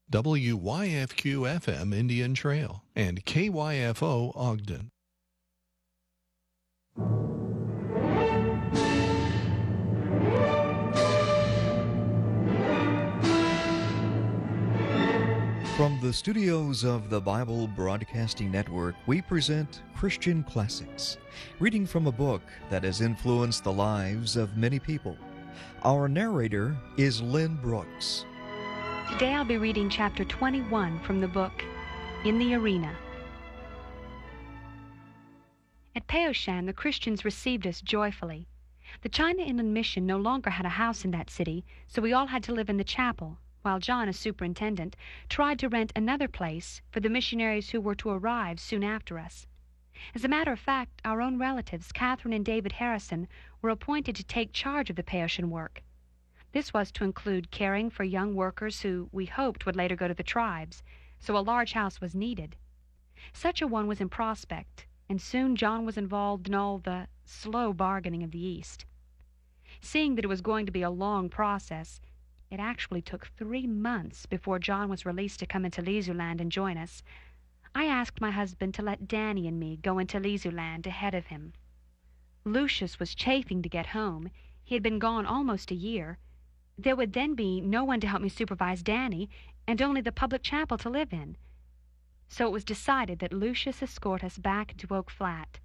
WYFQ-FM Indian Trail, and KYFO Ogden. From the studios of the Bible Broadcasting Network, we present Christian Classics, reading from a book that has influenced the lives of many people. Our narrator is Lynn Brooks. Today I'll be reading chapter 21 from the book, In the Arena. At Peoshan, the Christians received us joyfully. The China Inland Mission no longer had a house in that city, so we all had to live in the chapel, while John, as superintendent, tried to rent another place for the missionaries who were to arrive soon after us. As a matter of fact, our own relatives, Catherine and David Harrison, were appointed to take charge of the Peoshan work. This was to include caring for young workers who we hoped would later go to the tribes, so a large house was needed. Such a one was in prospect, and soon John was involved in all the slow bargaining of the East. Seeing that it was going to be a long process, it actually took 3 months before John was released to come into Lizuland and join us. I asked my husband to let Danny and me go into Lizuland ahead of him. Lucius was chafing to get home. He had been gone almost a year. There would then be no one to help me supervise Danny, and only the public chapel to live in. So it was decided that Lucius escort us back to Oak Flat.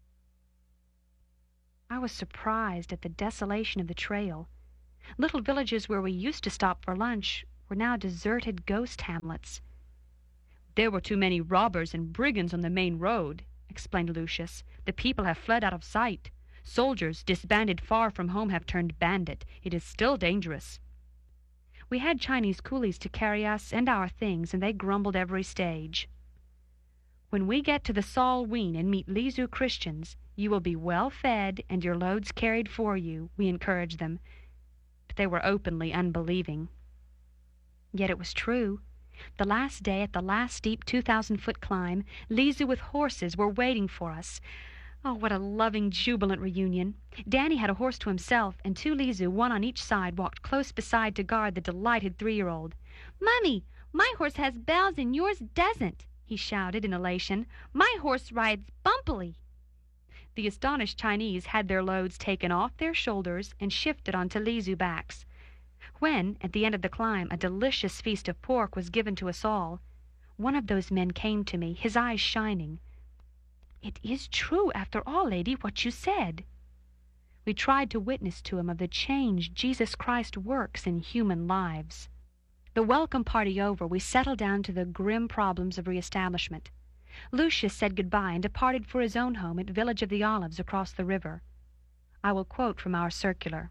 I was surprised at the desolation of the trail. Little villages where we used to stop for lunch were now deserted ghost hamlets. "There were too many robbers and brigands on the main road," explained Lucius. "The people have fled out of sight. Soldiers disbanded far from home have turned bandit. It is still dangerous." We had Chinese coolies to carry us and our things, and they grumbled every stage. "When we get to the Salween and meet Lizu Christians, you will be well fed and your loads carried for you," we encouraged them. But they were openly unbelieving. Yet it was true. The last day at the last steep 2,000-foot climb, Lizu with horses were waiting for us. Oh, what a loving, jubilant reunion. Danny had a horse to himself, and 2 Lizu, one on each side, walked close beside to guard the delighted 3-year-old. "Mummy, my horse has bells and yours doesn't," he shouted in elation. "My horse rides bumpily." The astonished Chinese had their loads taken off their shoulders and shifted onto Lizu backs. When, at the end of the climb, a delicious feast of pork was given to us all, one of those men came to me, his eyes shining. "It is true, after all, lady, what you said." We tried to witness to him of the change Jesus Christ works in human lives. The welcome party over, we settled down to the grim problems of reestablishment. Lucius said goodbye and departed for his own home at Village of the Olives across the river. I will quote from our circular.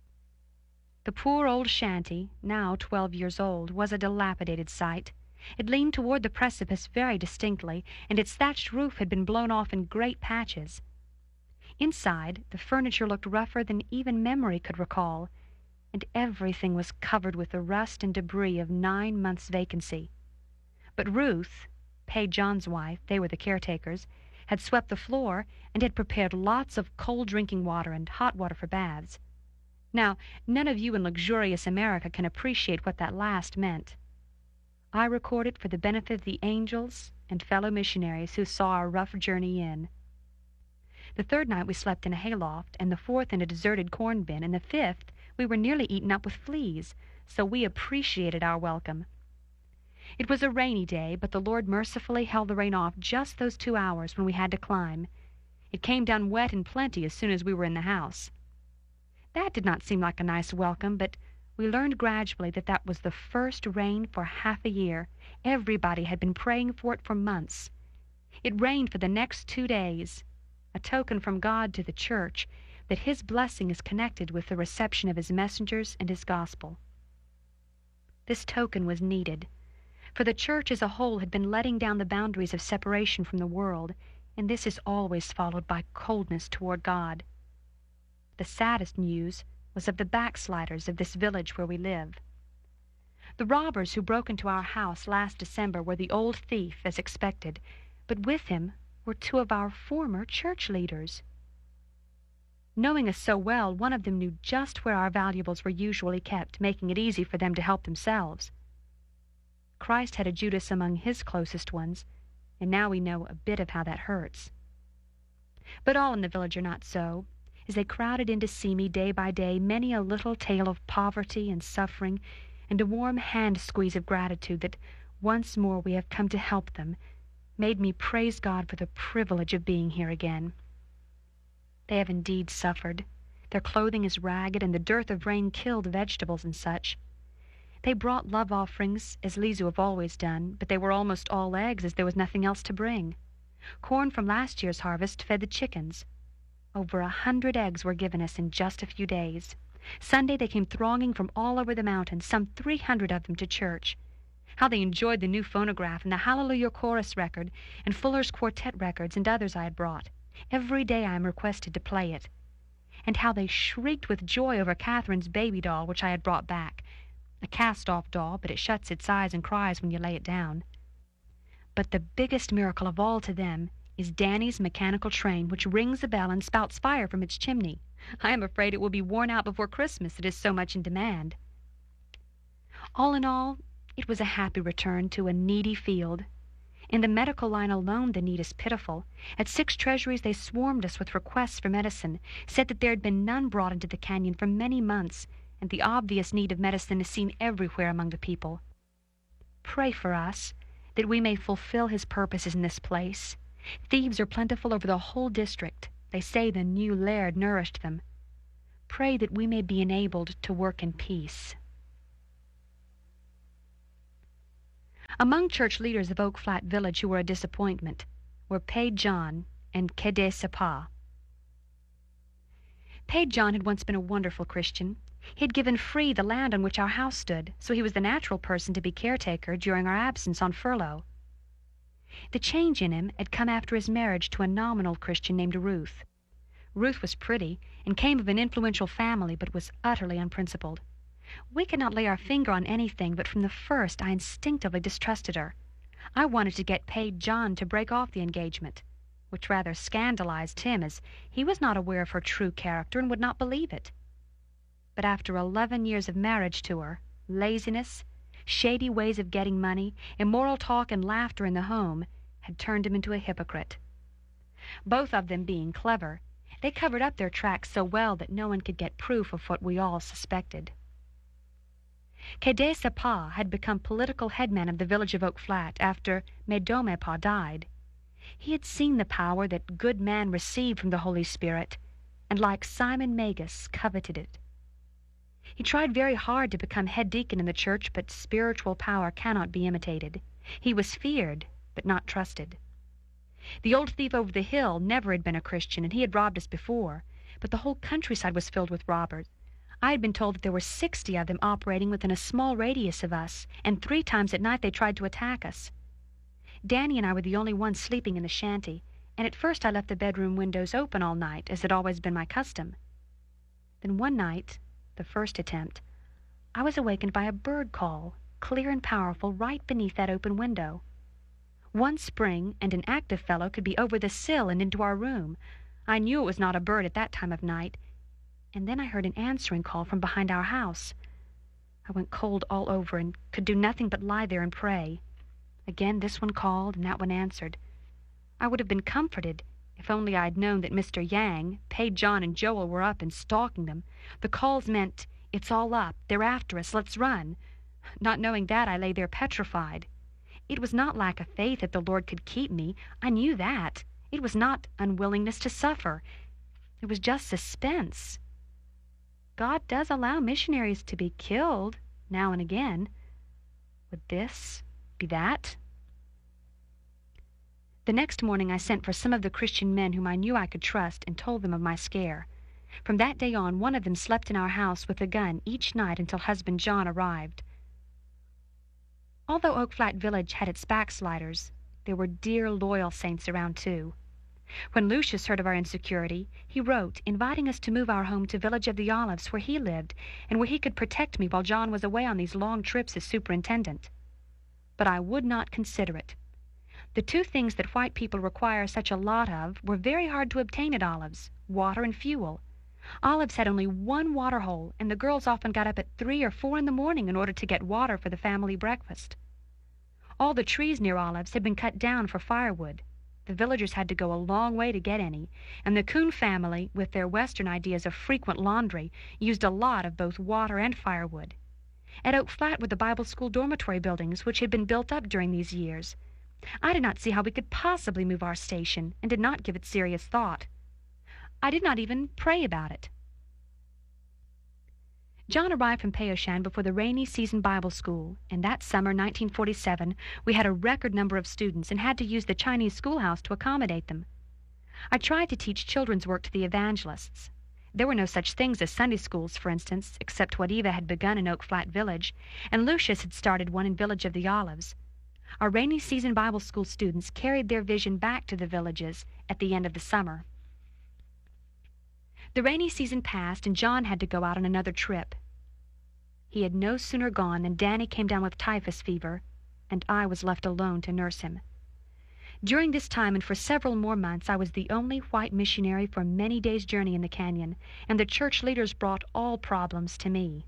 The poor old shanty, now 12 years old, was a dilapidated sight. It leaned toward the precipice very distinctly, and its thatched roof had been blown off in great patches. Inside, the furniture looked rougher than even memory could recall, and everything was covered with the rust and debris of 9 months' vacancy. But Ruth, paid John's wife, they were the caretakers, had swept the floor and had prepared lots of cold drinking water and hot water for baths. Now, none of you in luxurious America can appreciate what that last meant. I record it for the benefit of the angels and fellow missionaries who saw our rough journey in. The 3rd night we slept in a hayloft, and the 4th in a deserted corn bin, and the 5th we were nearly eaten up with fleas, so we appreciated our welcome. It was a rainy day, but the Lord mercifully held the rain off just those 2 hours when we had to climb. It came down wet and plenty as soon as we were in the house. That did not seem like a nice welcome, but we learned gradually that that was the first rain for half a year. Everybody had been praying for it for months. It rained for the next 2 days, a token from God to the church that His blessing is connected with the reception of His messengers and His gospel. This token was needed, for the church as a whole had been letting down the boundaries of separation from the world, and this is always followed by coldness toward God. The saddest news was of the backsliders of this village where we live. The robbers who broke into our house last December were the old thief, as expected, but with him were 2 of our former church leaders. Knowing us so well, one of them knew just where our valuables were usually kept, making it easy for them to help themselves. Christ had a Judas among his closest ones, and now we know a bit of how that hurts. But all in the village are not so. As they crowded in to see me day by day, many a little tale of poverty and suffering, and a warm hand squeeze of gratitude that once more we have come to help them, made me praise God for the privilege of being here again. They have indeed suffered. Their clothing is ragged, and the dearth of rain killed vegetables and such. They brought love offerings, as Lizu have always done, but they were almost all eggs, as there was nothing else to bring. Corn from last year's harvest fed the chickens. Over 100 eggs were given us in just a few days. Sunday they came thronging from all over the mountains, some 300 of them to church. How they enjoyed the new phonograph and the Hallelujah Chorus record and Fuller's Quartet records and others I had brought. Every day I am requested to play it. And how they shrieked with joy over Catherine's baby doll, which I had brought back. A cast-off doll, but it shuts its eyes and cries when you lay it down. But the biggest miracle of all to them is Danny's mechanical train, which rings a bell and spouts fire from its chimney. I am afraid it will be worn out before Christmas, it is so much in demand. All in all, it was a happy return to a needy field. In the medical line alone, the need is pitiful. At 6 treasuries they swarmed us with requests for medicine, said that there had been none brought into the canyon for many months, and the obvious need of medicine is seen everywhere among the people. Pray for us, that we may fulfill his purposes in this place. Thieves are plentiful over the whole district. They say the new laird nourished them. Pray that we may be enabled to work in peace. Among church leaders of Oak Flat Village who were a disappointment were Page John and Kede Sapa. Page John had once been a wonderful Christian. He had given free the land on which our house stood, so he was the natural person to be caretaker during our absence on furlough. The change in him had come after his marriage to a nominal Christian named Ruth. Ruth was pretty and came of an influential family, but was utterly unprincipled. We could not lay our finger on anything, but from the first I instinctively distrusted her. I wanted to get Page John to break off the engagement, which rather scandalized him, as he was not aware of her true character and would not believe it. But after 11 years of marriage to her, laziness, shady ways of getting money, immoral talk and laughter in the home had turned him into a hypocrite. Both of them being clever, they covered up their tracks so well that no one could get proof of what we all suspected. Kede Sapa had become political headman of the village of Oak Flat after Medomepa died. He had seen the power that good man received from the Holy Spirit, and like Simon Magus, coveted it. He tried very hard to become head deacon in the church, but spiritual power cannot be imitated. He was feared, but not trusted. The old thief over the hill never had been a Christian, and he had robbed us before, but the whole countryside was filled with robbers. I had been told that there were 60 of them operating within a small radius of us, and 3 times at night they tried to attack us. Danny and I were the only ones sleeping in the shanty, and at first I left the bedroom windows open all night, as had always been my custom. Then one night, the first attempt, I was awakened by a bird call, clear and powerful, right beneath that open window. One spring, and an active fellow could be over the sill and into our room. I knew it was not a bird at that time of night, and then I heard an answering call from behind our house. I went cold all over and could do nothing but lie there and pray. Again this one called and that one answered. I would have been comforted if only I had known that Mr. Yang, Page John, and Joel were up and stalking them. The calls meant, "It's all up, they're after us, let's run." Not knowing that, I lay there petrified. It was not lack of faith that the Lord could keep me. I knew that. It was not unwillingness to suffer. It was just suspense. God does allow missionaries to be killed now and again. Would this be that? The next morning I sent for some of the Christian men whom I knew I could trust and told them of my scare. From that day on, one of them slept in our house with a gun each night until husband John arrived. Although Oak Flat Village had its backsliders, there were dear, loyal saints around too. When Lucius heard of our insecurity, he wrote, inviting us to move our home to Village of the Olives, where he lived, and where he could protect me while John was away on these long trips as superintendent. But I would not consider it. The 2 things that white people require such a lot of were very hard to obtain at Olives: water and fuel. Olives had only 1 water hole, and the girls often got up at 3 or 4 in the morning in order to get water for the family breakfast. All the trees near Olives had been cut down for firewood. The villagers had to go a long way to get any, and the Kuhn family, with their Western ideas of frequent laundry, used a lot of both water and firewood. At Oak Flat were the Bible school dormitory buildings, which had been built up during these years. I did not see how we could possibly move our station, and did not give it serious thought. I did not even pray about it. John arrived from Peoshan before the rainy season Bible school, and that summer, 1947, we had a record number of students and had to use the Chinese schoolhouse to accommodate them. I tried to teach children's work to the evangelists. There were no such things as Sunday schools, for instance, except what Eva had begun in Oak Flat Village, and Lucius had started one in Village of the Olives. Our rainy season Bible school students carried their vision back to the villages at the end of the summer. The rainy season passed, and John had to go out on another trip. He had no sooner gone than Danny came down with typhus fever, and I was left alone to nurse him. During this time and for several more months, I was the only white missionary for many days' journey in the canyon, and the church leaders brought all problems to me.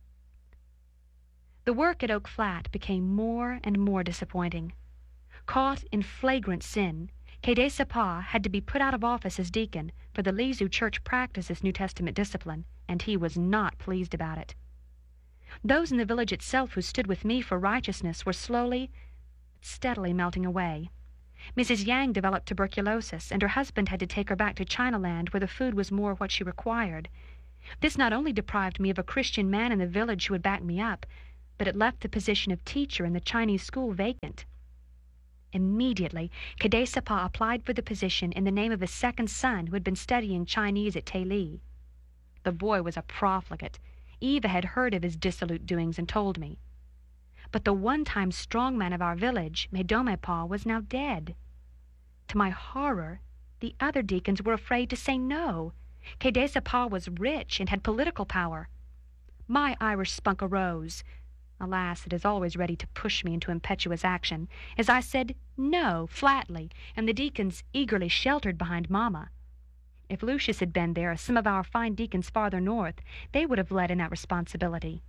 The work at Oak Flat became more and more disappointing. Caught in flagrant sin, Kede Sapa had to be put out of office as deacon, for the Lizu church practices New Testament discipline, and he was not pleased about it. Those in the village itself who stood with me for righteousness were slowly, steadily melting away. Mrs. Yang developed tuberculosis, and her husband had to take her back to Chinaland, where the food was more what she required. This not only deprived me of a Christian man in the village who would back me up, but it left the position of teacher in the Chinese school vacant. Immediately, Kede Sapa applied for the position in the name of his second son, who had been studying Chinese at Taili. The boy was a profligate. Eva had heard of his dissolute doings and told me. But the one-time strong man of our village, Medomepa, was now dead. To my horror, the other deacons were afraid to say no. Kede Sapa was rich and had political power. My Irish spunk arose. Alas, it is always ready to push me into impetuous action, as I said no flatly, and the deacons eagerly sheltered behind Mama. If Lucius had been there, or some of our fine deacons farther north, they would have led in that responsibility.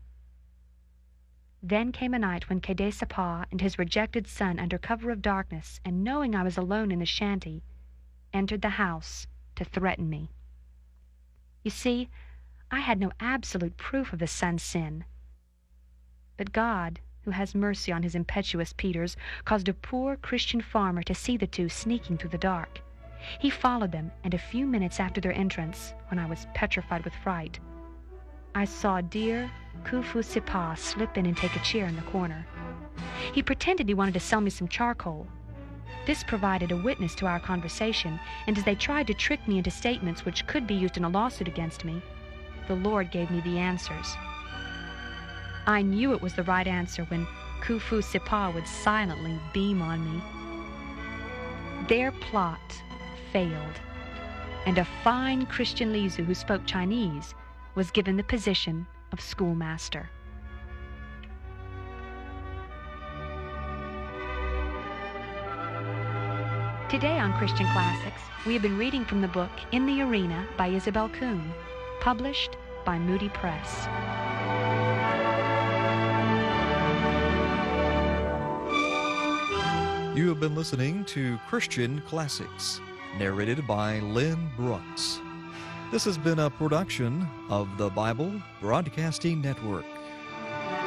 Then came a night when Kede Sapa and his rejected son, under cover of darkness, and knowing I was alone in the shanty, entered the house to threaten me. You see, I had no absolute proof of the son's sin. But God, who has mercy on his impetuous Peters, caused a poor Christian farmer to see the two sneaking through the dark. He followed them, and a few minutes after their entrance, when I was petrified with fright, I saw dear Kufu Sipa slip in and take a chair in the corner. He pretended he wanted to sell me some charcoal. This provided a witness to our conversation, and as they tried to trick me into statements which could be used in a lawsuit against me, the Lord gave me the answers. I knew it was the right answer when Kufu Sipa would silently beam on me. Their plot failed, and a fine Christian Lizu who spoke Chinese was given the position of schoolmaster. Today on Christian Classics, we have been reading from the book In the Arena by Isabel Kuhn, published by Moody Press. You have been listening to Christian Classics, narrated by Lynn Brooks. This has been a production of the Bible Broadcasting Network.